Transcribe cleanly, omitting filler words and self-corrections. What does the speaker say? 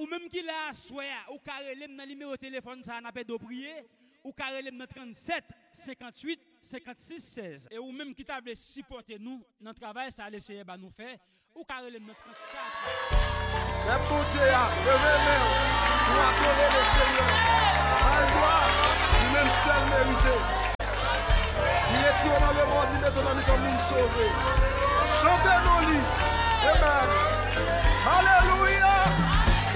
ou même qui l'a soya, ou carré dans le numéro de téléphone, ça n'a pas de prier, ou carré dans 37 58 56 16. Et ou même qui t'a supporter nous dans le travail, ça a laissé nous faire, ou carré dans 34. Même bon Dieu, levez-moi, pour adorer le Seigneur. Alléluia, lui-même seul mérité. Il est tiré dans le monde, il est dans le comme une sauvé. Chantez-nous lui. Amen. Alléluia.